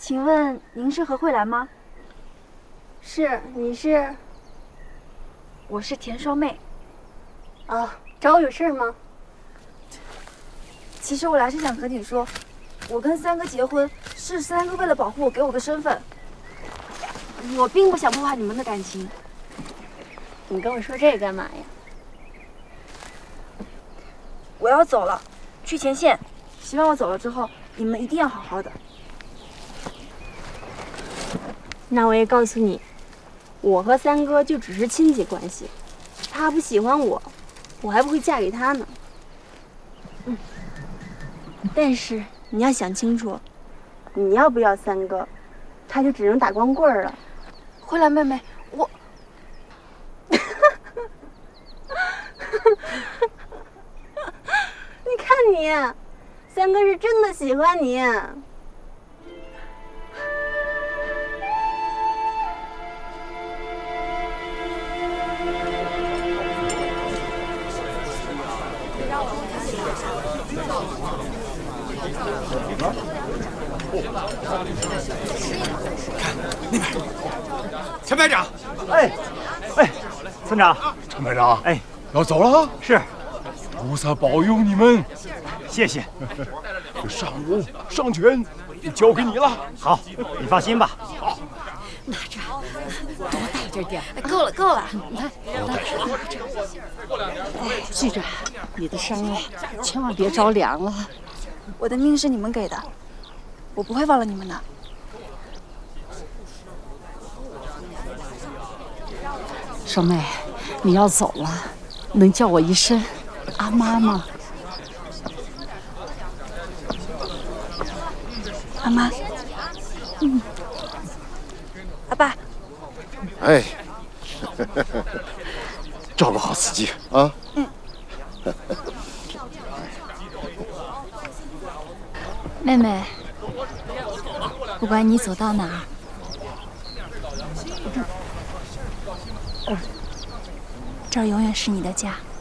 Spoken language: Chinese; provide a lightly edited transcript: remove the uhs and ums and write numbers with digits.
请问您是何慧兰吗？ 是，你是？ 我是田双妹。 哦，找我有事吗？ 其实我来是想和你说，我跟三哥结婚是三哥为了保护我给我的身份，我并不想破坏你们的感情。 你跟我说这干嘛呀？ 我要走了，去前线，希望我走了之后你们一定要好好的。 那我也告诉你，我和三哥就只是亲戚关系，他不喜欢我，我还不会嫁给他呢。但是你要想清楚，你要不要三哥，他就只能打光棍了。 慧兰妹妹，我你看你，三哥是真的喜欢你。 看那边，陈排长。 哎，村长。 陈排长， 哎， 要走了？ 是。 菩萨保佑你们。 谢谢。 这上武上拳交给你了。 好，你放心吧。 好。 拿着，多带着点。 够了，够了。 你看，记着，你的伤啊，千万别着凉了。 我的命是你们给的，我不会忘了你们的。 双妹，你要走了，能叫我一声阿妈吗？ 阿妈。阿爸。 哎，照顾好自己啊。 妹妹，不管你走到哪儿，这儿永远是你的家。